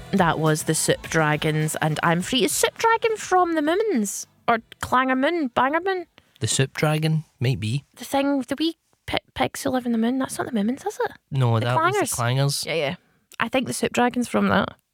That was the Soup Dragons, and I'm free. Is Soup Dragon from the Moomins? Or Clanger Moon? Banger Moon? The Soup Dragon? Might be. The thing, the wee pigs who live in the moon, that's not the Moomins, is it? No, The that was Clangers. the Clangers. Yeah. I think the Soup Dragon's from that.